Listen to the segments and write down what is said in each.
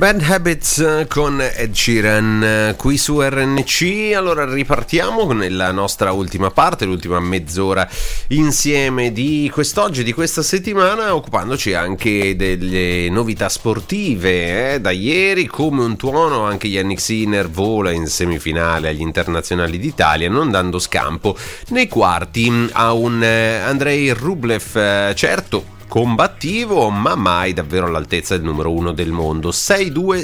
Bad Habits con Ed Sheeran qui su RNC. Allora ripartiamo nella nostra ultima parte, l'ultima mezz'ora insieme di quest'oggi, di questa settimana, occupandoci anche delle novità sportive. Da ieri, come un tuono, anche Jannik Sinner vola in semifinale agli internazionali d'Italia, non dando scampo nei quarti a un Andrei Rublev, certo combattivo, ma mai davvero all'altezza del numero uno del mondo. 6-2,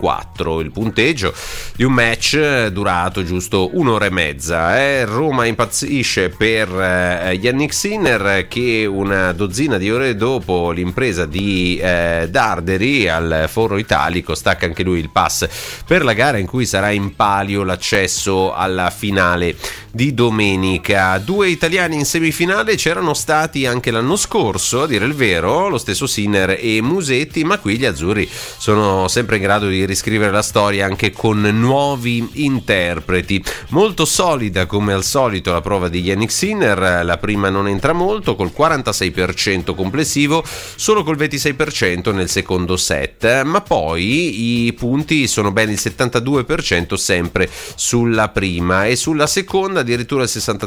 6-4 il punteggio di un match durato giusto un'ora e mezza. Roma impazzisce per Jannik Sinner, che una dozzina di ore dopo l'impresa di Darderi al Foro Italico stacca anche lui il pass per la gara in cui sarà in palio l'accesso alla finale di domenica. Due italiani in semifinale c'erano stati anche l'anno scorso, a dire il vero, lo stesso Sinner e Musetti, ma qui gli azzurri sono sempre in grado di riscrivere la storia anche con nuovi interpreti. Molto solida come al solito la prova di Jannik Sinner, la prima non entra molto col 46% complessivo, solo col 26% nel secondo set, ma poi i punti sono ben il 72% sempre sulla prima e sulla seconda addirittura il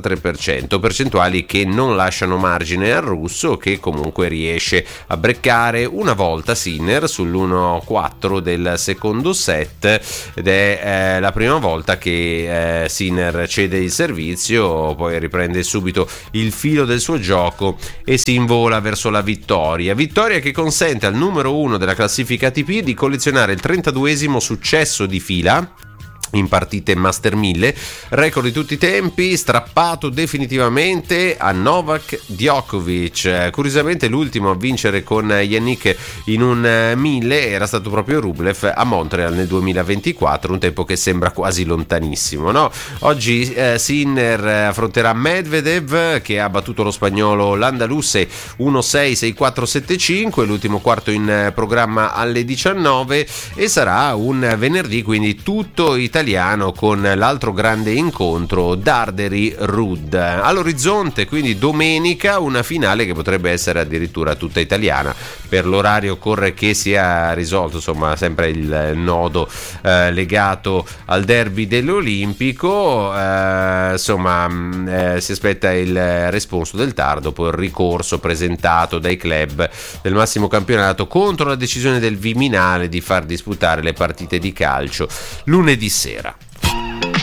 63%, percentuali che non lasciano margine al russo, che comunque riesce a breccare una volta Sinner sull'1-4 del secondo set, ed è la prima volta che Sinner cede il servizio, poi riprende subito il filo del suo gioco e si invola verso la vittoria che consente al numero uno della classifica ATP di collezionare il 32esimo successo di fila in partite Master 1000, record di tutti i tempi, strappato definitivamente a Novak Djokovic. Curiosamente l'ultimo a vincere con Jannik in un 1000 era stato proprio Rublev a Montreal nel 2024, un tempo che sembra quasi lontanissimo, no? Oggi Sinner affronterà Medvedev, che ha battuto lo spagnolo Landaluce 1-6, 6-4, 7-5, l'ultimo quarto in programma alle 19, e sarà un venerdì quindi tutto italiano con l'altro grande incontro Darderi-Ruud all'orizzonte. Quindi domenica una finale che potrebbe essere addirittura tutta italiana. Per l'orario occorre che sia risolto, insomma, sempre il nodo legato al derby dell'Olimpico. Si aspetta il responso del TAR dopo il ricorso presentato dai club del massimo campionato contro la decisione del Viminale di far disputare le partite di calcio lunedì sera.